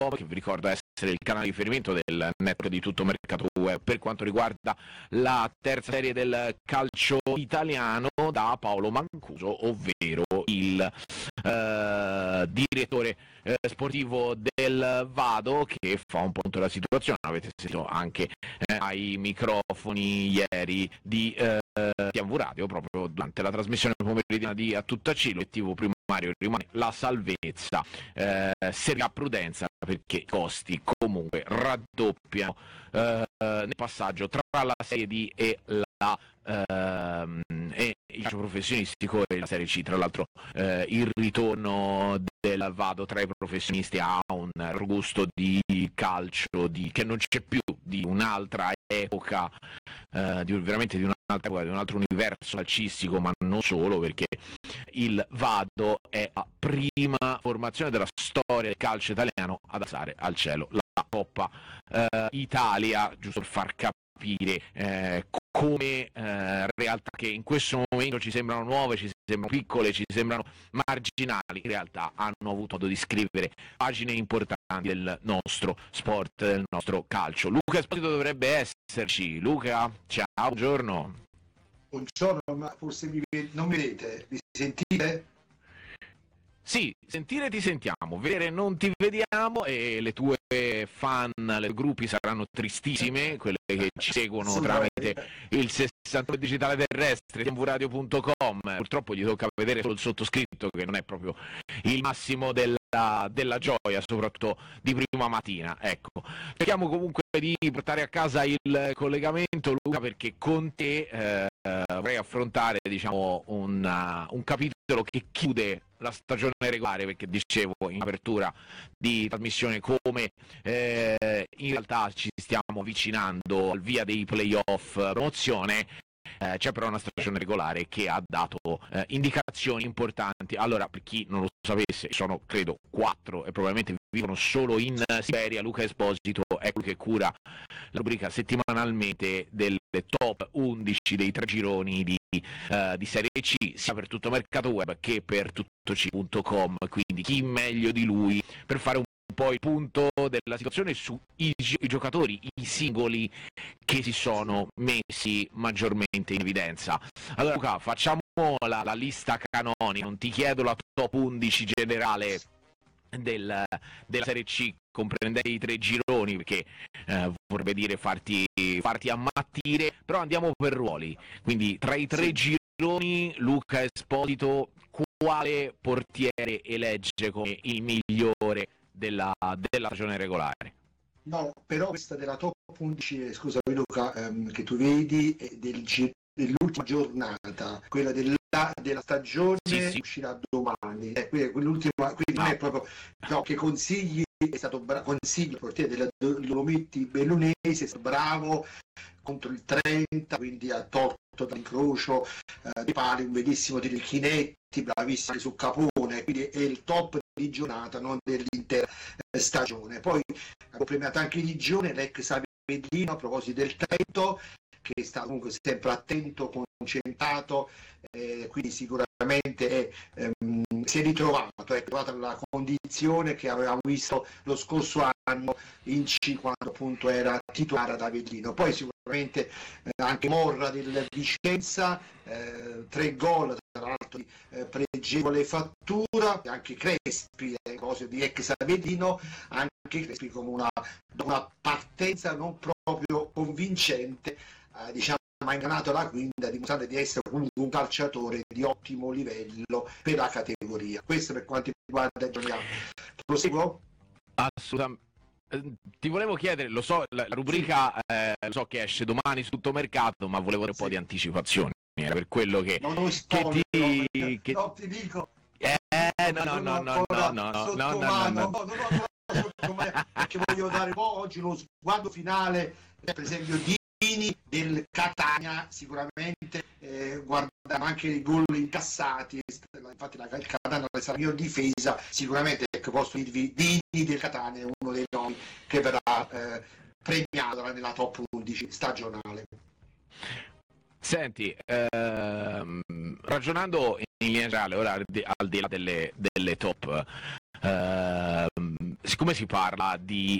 che vi ricordo essere il canale di riferimento del network di Tutto Mercato Web per quanto riguarda la terza serie del calcio italiano, da Paolo Mancuso, ovvero il direttore sportivo del Vado, che fa un punto della situazione. Avete sentito anche ai microfoni ieri di TMV Radio, proprio durante la trasmissione pomeridiana di A Tutta C. L'obiettivo primario rimane la salvezza, servirà prudenza perché i costi comunque raddoppiano nel passaggio tra la Serie D e il calcio professionistico e la Serie C. Tra l'altro il ritorno del Vado tra i professionisti ha un gusto di calcio che non c'è più, di un'altra epoca, veramente di un'altra epoca, di un altro universo calcistico, ma non solo, perché il Vado è la prima formazione della storia del calcio italiano ad alzare al cielo la Coppa Italia, giusto per far capire come realtà che in questo momento ci sembrano nuove, ci sembrano piccole, ci sembrano marginali, in realtà hanno avuto modo di scrivere pagine importanti del nostro sport, del nostro calcio. Luca Esposito dovrebbe esserci. Luca, ciao, buongiorno. Buongiorno, ma forse non mi vedete, mi sentite? Sì, sentire ti sentiamo, vedere non ti vediamo, e le tue fan, le gruppi saranno tristissime, quelle che ci seguono tramite il 62 digitale terrestre, tvradio.com. Purtroppo gli tocca vedere solo il sottoscritto, che non è proprio il massimo della gioia, soprattutto di prima mattina. Ecco, cerchiamo comunque di portare a casa il collegamento, Luca, perché con te vorrei affrontare, diciamo, un capitolo che chiude la stagione regolare, perché dicevo in apertura di trasmissione come in realtà ci stiamo avvicinando al via dei playoff promozione. C'è però una stagione regolare che ha dato indicazioni importanti. Allora, per chi non lo sapesse, sono credo 4 e probabilmente vivono solo in Siberia. Luca Esposito è colui che cura la rubrica settimanalmente delle top 11 dei 3 gironi di Serie C, sia per Tutto Mercato Web che per tuttoc.com, quindi chi meglio di lui per fare un po' il punto della situazione su i giocatori, i singoli che si sono messi maggiormente in evidenza. Allora Luca, facciamo la lista canonica, non ti chiedo la top 11 generale della Serie C comprendente i 3 gironi, perché vorrebbe dire farti ammattire, però andiamo per ruoli. Quindi tra i 3 gironi, Luca Esposito, quale portiere elegge come il migliore della stagione regolare? No, però questa della top 11, scusami Luca, che tu vedi dell'ultima giornata, quella della stagione, sì. Uscirà domani, quell'ultima, quindi non è proprio che consigli. È stato consiglio il portiere lo metti Bellunesi, è stato bravo contro il 30, quindi ha tolto dall'incrocio dei pali un bellissimo tiro di Chinetti, bravissimo su Capone, quindi è il top di giornata, non dell'intera stagione. Poi ha premiato anche di Gione l'ex Avellino a proposito del Trento, che sta comunque sempre attento, concentrato, quindi sicuramente si è ritrovato, è trovata la condizione che avevamo visto lo scorso anno in C, quando appunto era titolare ad Avellino. Poi sicuramente anche Morra del Vicenza, 3 gol tra l'altro di pregevole fattura, anche Crespi, cose di ex Avellino, anche Crespi come una partenza non proprio convincente, diciamo, ha inganato la quinta, dimostrando di essere comunque un calciatore di ottimo livello per la categoria. Questo per quanto riguarda il giornale. Proseguo? Assolutamente. Ti volevo chiedere, lo so, la rubrica lo so che esce domani su Tutto Mercato, ma volevo un po' di anticipazioni, era per quello che non ti dico. Perché voglio dare un po' oggi uno sguardo finale, per esempio Dini del Catania, sicuramente guardando anche i gol incassati, infatti il Catania sarà la miglior difesa, sicuramente posso dirvi Dini del Catania è uno dei nomi che verrà premiato nella top 11 stagionale. Senti, ragionando in linea generale, ora al di là delle top, siccome si parla di